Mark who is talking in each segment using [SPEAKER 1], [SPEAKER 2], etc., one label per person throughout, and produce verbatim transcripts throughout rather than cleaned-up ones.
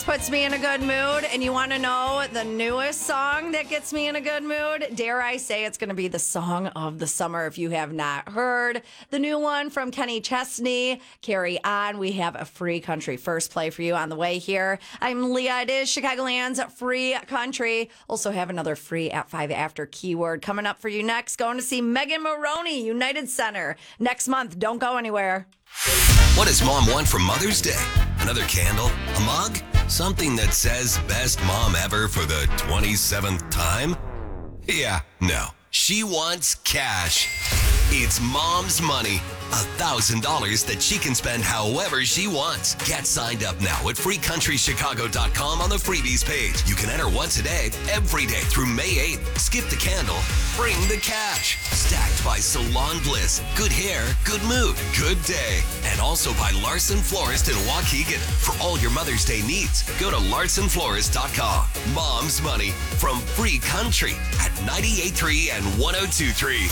[SPEAKER 1] puts me in a good mood, and you want to know the newest song that gets me in a good mood? Dare I say it's going to be the song of the summer if you have not heard. The new one from Kenny Chesney, Carry On. We have a free country first play for you on the way here. I'm Leah. It is Chicagoland's free country. Also have another free at five after keyword coming up for you next. Going to see Megan Maroney, United Center, next month. Don't go anywhere.
[SPEAKER 2] What does mom want for Mother's Day? Another candle? A mug? Something that says best mom ever for the twenty-seventh time? Yeah, no. She wants cash. It's mom's money. A thousand dollars that she can spend however she wants. Get signed up now at free country chicago dot com on the freebies page. You can enter once a day, every day through May eighth. Skip the candle, bring the cash. Stacked by Salon Bliss. Good hair, good mood, good day. And also by Larson Florist in Waukegan. For all your Mother's Day needs, go to larson florist dot com. Mom's money from Free Country at ninety-eight point three and one oh two point three.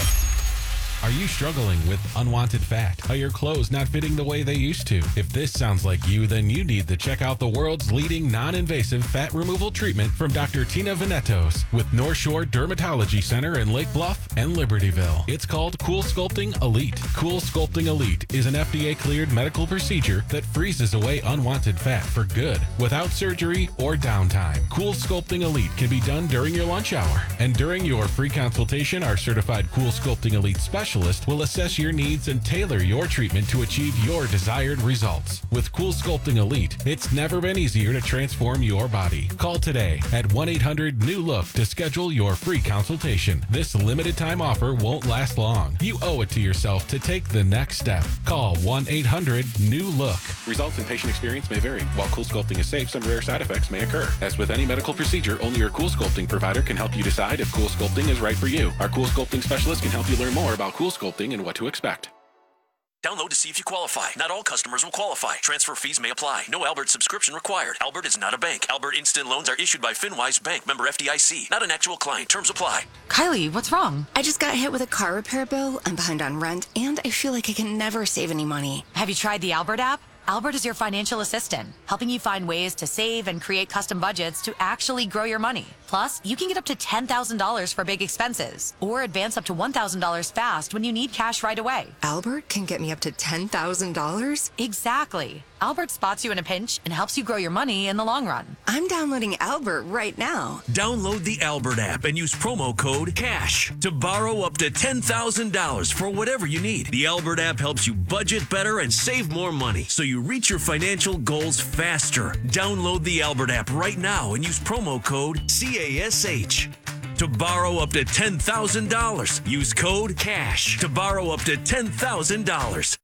[SPEAKER 3] Are you struggling with unwanted fat? Are your clothes not fitting the way they used to? If this sounds like you, then you need to check out the world's leading non-invasive fat removal treatment from Doctor Tina Venetos with North Shore Dermatology Center in Lake Bluff and Libertyville. It's called Cool Sculpting Elite. Cool Sculpting Elite is an F D A-cleared medical procedure that freezes away unwanted fat for good without surgery or downtime. Cool Sculpting Elite can be done during your lunch hour. And during your free consultation, our certified Cool Sculpting Elite specialist will assess your needs and tailor your treatment to achieve your desired results. With Cool Sculpting Elite, it's never been easier to transform your body. Call today at one eight hundred new look to schedule your free consultation. This limited time offer won't last long. You owe it to yourself to take the next step. Call one eight hundred new look.
[SPEAKER 4] Results and patient experience may vary. While Cool Sculpting is safe, some rare side effects may occur. As with any medical procedure, only your Cool Sculpting provider can help you decide if Cool Sculpting is right for you. Our Cool Sculpting specialist can help you learn more about Cool Sculpting and what to expect.
[SPEAKER 5] Download to see if you qualify. Not all customers will qualify. Transfer fees may apply. No Albert subscription required. Albert is not a bank. Albert Instant Loans are issued by FinWise Bank, member F D I C. Not an actual client. Terms apply.
[SPEAKER 6] Kylie, what's wrong?
[SPEAKER 7] I just got hit with a car repair bill. I'm behind on rent, and I feel like I can never save any money.
[SPEAKER 6] Have you tried the Albert app? Albert is your financial assistant, helping you find ways to save and create custom budgets to actually grow your money. Plus, you can get up to ten thousand dollars for big expenses or advance up to one thousand dollars fast when you need cash right away.
[SPEAKER 7] Albert can get me up to ten thousand dollars?
[SPEAKER 6] Exactly. Albert spots you in a pinch and helps you grow your money in the long run.
[SPEAKER 7] I'm downloading Albert right now.
[SPEAKER 5] Download the Albert app and use promo code CASH to borrow up to ten thousand dollars for whatever you need. The Albert app helps you budget better and save more money so you reach your financial goals faster. Download the Albert app right now and use promo code CASH. To borrow up to ten thousand dollars, use code CASH to borrow up to ten thousand dollars.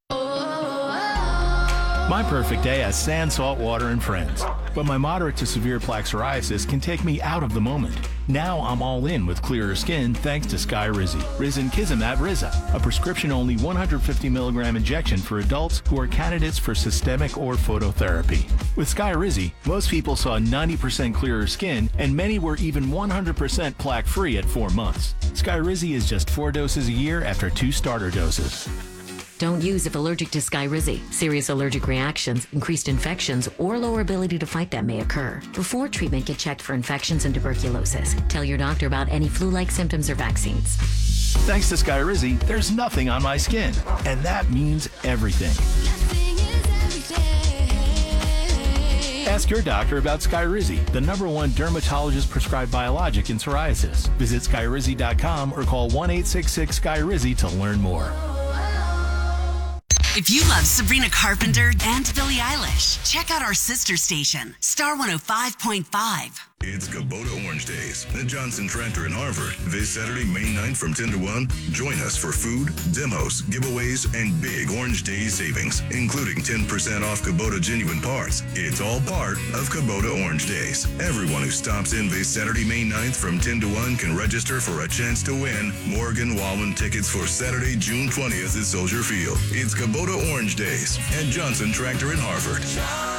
[SPEAKER 8] My perfect day has sand, salt water, and friends. But my moderate to severe plaque psoriasis can take me out of the moment. Now I'm all in with clearer skin thanks to Skyrizi. Risankizumab Riza, a prescription-only one hundred fifty milligram injection for adults who are candidates for systemic or phototherapy. With Skyrizi, most people saw ninety percent clearer skin, and many were even one hundred percent plaque-free at four months. Skyrizi is just four doses a year after two starter doses.
[SPEAKER 9] Don't use if allergic to Skyrizi. Serious allergic reactions, increased infections, or lower ability to fight them may occur. Before treatment, get checked for infections and tuberculosis. Tell your doctor about any flu-like symptoms or vaccines.
[SPEAKER 8] Thanks to Skyrizi, there's nothing on my skin, and that means everything. Ask your doctor about Skyrizi, the number one dermatologist-prescribed biologic in psoriasis. Visit skyrizi dot com or call one eight six six Skyrizi to learn more.
[SPEAKER 10] If you love Sabrina Carpenter and Billie Eilish, check out our sister station, Star one oh five point five.
[SPEAKER 11] It's Kubota Orange Days at Johnson Tractor in Harvard. This Saturday, May ninth from ten to one. Join us for food, demos, giveaways, and big Orange Days savings, including ten percent off Kubota genuine parts. It's all part of Kubota Orange Days. Everyone who stops in this Saturday, May ninth from ten to one can register for a chance to win Morgan Wallen tickets for Saturday, June twentieth at Soldier Field. It's Kubota Orange Days at Johnson Tractor in Harvard.